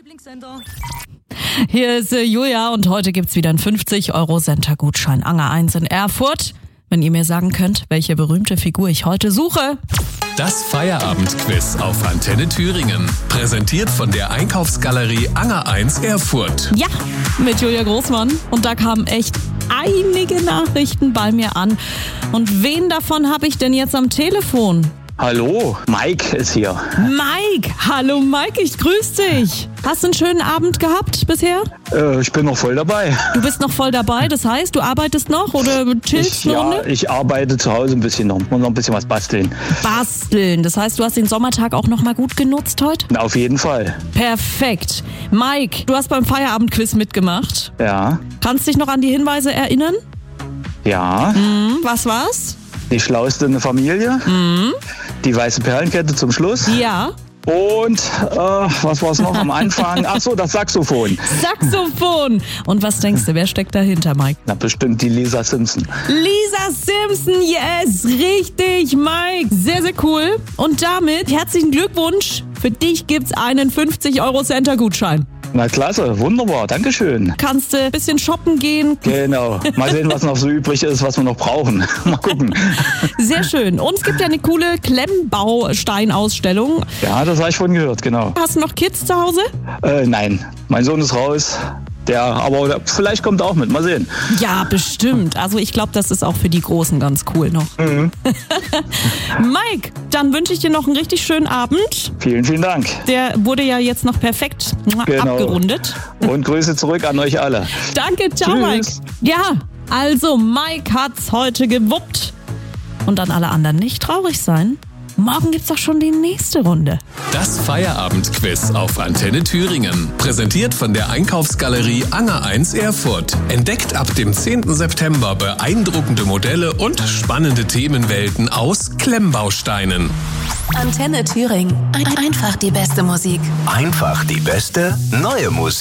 Lieblingssender. Hier ist Julia und heute gibt's wieder einen 50-Euro-Center-Gutschein Anger 1 in Erfurt. Wenn ihr mir sagen könnt, welche berühmte Figur ich heute suche. Das Feierabendquiz auf Antenne Thüringen. Präsentiert von der Einkaufsgalerie Anger 1 Erfurt. Ja, mit Julia Großmann. Und da kamen echt einige Nachrichten bei mir an. Und wen davon habe ich denn jetzt am Telefon? Hallo, Mike ist hier. Mike, hallo Mike, ich grüße dich. Hast du einen schönen Abend gehabt bisher? Ich bin noch voll dabei. Du bist noch voll dabei, das heißt, du arbeitest noch oder chillst eine Runde? Ja, ich arbeite zu Hause ein bisschen noch. Muss noch ein bisschen was basteln. Basteln, das heißt, du hast den Sommertag auch noch mal gut genutzt heute? Na, auf jeden Fall. Perfekt. Mike, du hast beim Feierabendquiz mitgemacht. Ja. Kannst dich noch an die Hinweise erinnern? Ja. Was war's? Die Schlauste in der Familie. Die weiße Perlenkette zum Schluss. Ja. Und was war es noch am Anfang? Ach so, das Saxophon. Saxophon. Und was denkst du, wer steckt dahinter, Mike? Na, bestimmt die Lisa Simpson. Lisa Simpson, yes, richtig, Mike. Sehr, sehr cool. Und damit herzlichen Glückwunsch. Für dich gibt's einen 50-Euro-Center-Gutschein. Na klasse, wunderbar, dankeschön. Kannst du ein bisschen shoppen gehen. Genau, mal sehen, was noch so übrig ist, was wir noch brauchen. Mal gucken. Sehr schön. Und es gibt ja eine coole Klemmbausteinausstellung. Ja, das habe ich von gehört, genau. Hast du noch Kids zu Hause? Nein, mein Sohn ist raus. Aber vielleicht kommt er auch mit, mal sehen. Ja, bestimmt. Also ich glaube, das ist auch für die Großen ganz cool noch. Mike, dann wünsche ich dir noch einen richtig schönen Abend. Vielen, vielen Dank. Der wurde ja jetzt noch perfekt abgerundet. Und Grüße zurück an euch alle. Danke, ciao Mike. Ja, also Mike hat's heute gewuppt. Und an alle anderen nicht traurig sein. Morgen gibt's doch schon die nächste Runde. Das Feierabendquiz auf Antenne Thüringen. Präsentiert von der Einkaufsgalerie Anger 1 Erfurt. Entdeckt ab dem 10. September beeindruckende Modelle und spannende Themenwelten aus Klemmbausteinen. Antenne Thüringen. Einfach die beste Musik. Einfach die beste neue Musik.